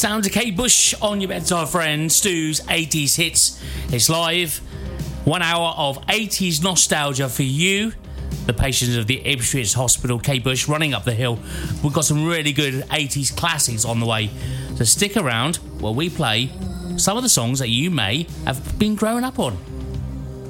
Sounds of Kate Bush on your bedside friend, Stu's 80s hits. It's live. 1 hour of 80s nostalgia for you, the patients of the Ipswich Hospital. Kate Bush running up the hill. We've got some really good 80s classics on the way. So stick around while we play some of the songs that you may have been growing up on.